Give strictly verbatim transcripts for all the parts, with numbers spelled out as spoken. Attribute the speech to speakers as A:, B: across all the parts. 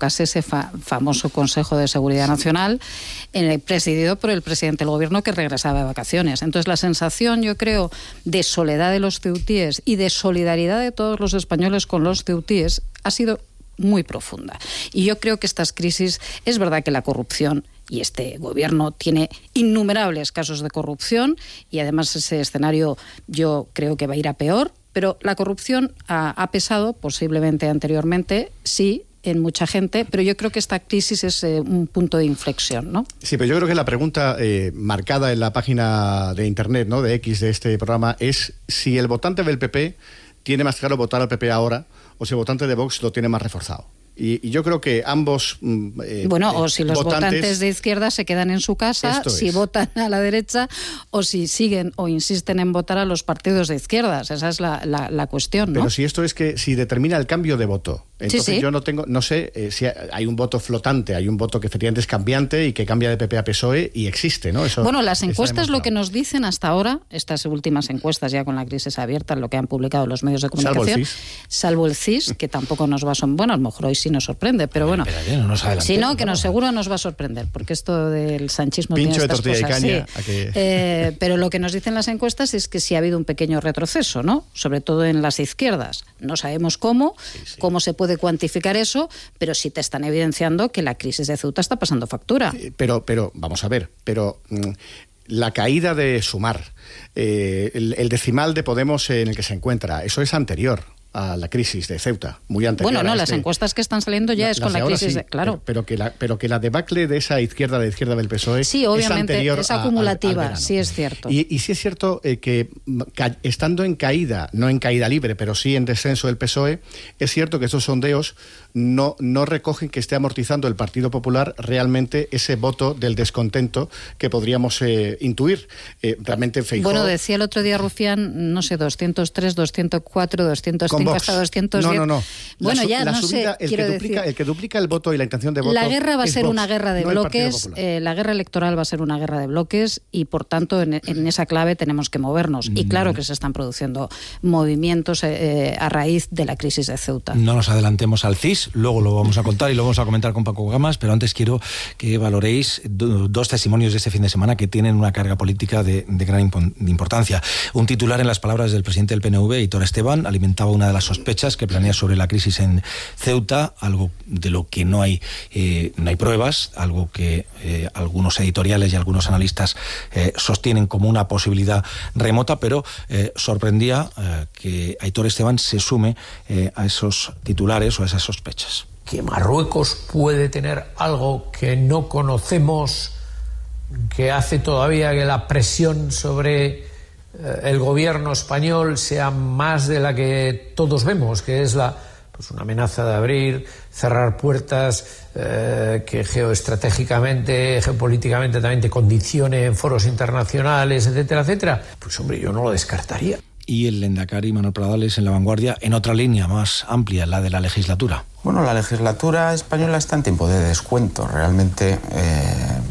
A: convocase ese fa- famoso Consejo de Seguridad Nacional, eh, presidido por el presidente del gobierno que regresaba de vacaciones. Entonces la sensación, yo creo, de soledad de los ceutíes y de solidaridad de todos los españoles con los ceutíes ha sido muy profunda. Y yo creo que estas crisis, es verdad que la corrupción, y este gobierno tiene innumerables casos de corrupción, y además ese escenario yo creo que va a ir a peor, pero la corrupción ha, ha pesado, posiblemente anteriormente, sí, en mucha gente, pero yo creo que esta crisis es eh, un punto de inflexión, ¿no?
B: Sí, pero yo creo que la pregunta eh, marcada en la página de internet, ¿no?, de X de este programa, es si el votante del P P tiene más claro votar al P P ahora o si el votante de Vox lo tiene más reforzado. Y, y yo creo que ambos eh,
A: Bueno,
B: eh,
A: o si los votantes, votantes de izquierda se quedan en su casa, si es. votan a la derecha, o si siguen o insisten en votar a los partidos de izquierdas. Esa es la, la, la cuestión, ¿no?
B: Pero si esto es que si determina el cambio de voto, entonces sí, sí. yo no tengo, no sé eh, si hay un voto flotante, hay un voto que efectivamente es cambiante y que cambia de P P a P S O E y existe, ¿no? Eso,
A: bueno, las encuestas lo que nos dicen hasta ahora, estas últimas encuestas ya con la crisis abierta, lo que han publicado los medios de comunicación,
B: salvo el C I S,
A: salvo el C I S, que tampoco nos va a son, bueno, a lo mejor hoy sí nos sorprende, pero bueno,
C: Espérate, no nos
A: si no, que nos seguro nos va a sorprender, porque esto del sanchismo
B: pincho
A: tiene
B: de
A: estas
B: tortilla
A: cosas,
B: y caña,
A: sí.
B: que...
A: eh, pero lo que nos dicen las encuestas es que sí ha habido un pequeño retroceso, ¿no? Sobre todo en las izquierdas. No sabemos cómo, sí, sí. cómo se puede cuantificar eso, pero sí te están evidenciando que la crisis de Ceuta está pasando factura.
B: Sí, pero, pero, vamos a ver, pero mmm, la caída de Sumar, eh, el, el decimal de Podemos en el que se encuentra, eso es anterior a la crisis de Ceuta, muy anterior.
A: Bueno, no,
B: a
A: las
B: este...
A: encuestas que están saliendo ya
B: la,
A: es con la crisis,
B: sí,
A: de, claro.
B: Pero, pero, que la, pero que la debacle de esa izquierda, la izquierda del P S O E,
A: sí, obviamente,
B: es anterior
A: es
B: a,
A: acumulativa,
B: al, al
A: sí es cierto.
B: Y, y sí es cierto eh, que ca, estando en caída, no en caída libre, pero sí en descenso del P S O E, es cierto que estos sondeos no, no recogen que esté amortizando el Partido Popular realmente ese voto del descontento que podríamos eh, intuir. Eh, realmente Feijóo...
A: Bueno, decía el otro día Rufián, no sé, doscientos tres, doscientos cuatro, doscientos cinco, hasta doscientos diez.
B: No, no, no.
A: Bueno,
B: la,
A: ya
B: la
A: no
B: subida,
A: sé,
B: el
A: quiero
B: que, duplica,
A: decir...
B: el que duplica el voto y la intención de voto...
A: La guerra va a ser
B: Vox,
A: una guerra de
B: no
A: bloques, eh, la guerra electoral va a ser una guerra de bloques y, por tanto, en, en esa clave tenemos que movernos. Y claro que se están produciendo movimientos eh, a raíz de la crisis de Ceuta.
C: No nos adelantemos al C I S, luego lo vamos a contar y lo vamos a comentar con Paco Gamas, pero antes quiero que valoréis do, dos testimonios de este fin de semana que tienen una carga política de, de gran imp- de importancia. Un titular en las palabras del presidente del P N V, Aitor Esteban, alimentaba una de las sospechas que planea sobre la crisis en Ceuta, algo de lo que no hay, eh, no hay pruebas, algo que eh, algunos editoriales y algunos analistas eh, sostienen como una posibilidad remota, pero eh, sorprendía eh, que Aitor Esteban se sume eh, a esos titulares o a esas sospechas.
D: Que Marruecos puede tener algo que no conocemos, que hace todavía que la presión sobre eh, el gobierno español sea más de la que todos vemos, que es la pues una amenaza de abrir, cerrar puertas, eh, que geoestratégicamente, geopolíticamente también te condicione en foros internacionales, etcétera, etcétera. Pues hombre, yo no lo descartaría.
C: Y el Lehendakari Manuel Pradales en la vanguardia, en otra línea más amplia, la de la legislatura.
E: Bueno, la legislatura española está en tiempo de descuento. Realmente eh,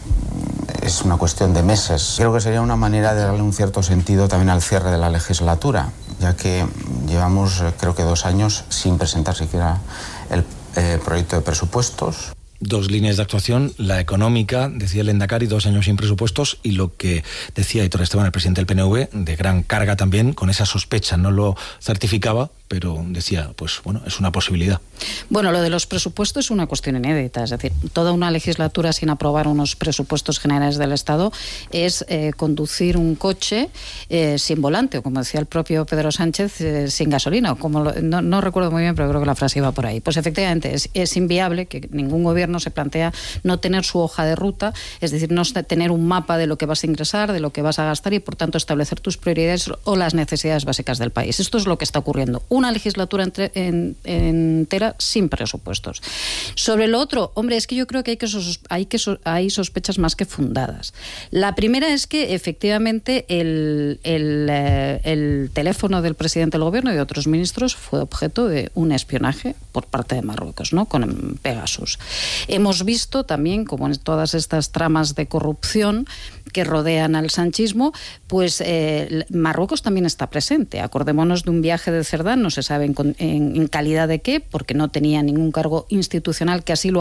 E: es una cuestión de meses. Creo que sería una manera de darle un cierto sentido también al cierre de la legislatura, ya que llevamos, creo que dos años sin presentar siquiera el eh, proyecto de presupuestos.
C: Dos líneas de actuación, la económica, decía el Lehendakari, dos años sin presupuestos, y lo que decía Aitor Esteban, el presidente del P N V, de gran carga también, con esa sospecha, no lo certificaba, pero decía, pues bueno, es una posibilidad.
A: Bueno, lo de los presupuestos es una cuestión inédita, es decir, toda una legislatura sin aprobar unos presupuestos generales del Estado es eh, conducir un coche eh, sin volante, o como decía el propio Pedro Sánchez, eh, sin gasolina, o como lo, no, no recuerdo muy bien, pero creo que la frase iba por ahí. Pues efectivamente es, es inviable que ningún gobierno se plantea no tener su hoja de ruta, es decir, no tener un mapa de lo que vas a ingresar, de lo que vas a gastar y, por tanto, establecer tus prioridades o las necesidades básicas del país. Esto es lo que está ocurriendo. Una legislatura entre, en, entera sin presupuestos. Sobre lo otro, hombre, es que yo creo que hay que, sos, hay, que sos, hay sospechas más que fundadas. La primera es que, efectivamente, el, el, eh, el teléfono del presidente del gobierno y de otros ministros fue objeto de un espionaje por parte de Marruecos, ¿no?, con Pegasus. Hemos visto también, como en todas estas tramas de corrupción que rodean al sanchismo, pues eh, Marruecos también está presente. Acordémonos de un viaje de Cerdán, no se sabe en, en, en calidad de qué, porque no tenía ningún cargo institucional que así lo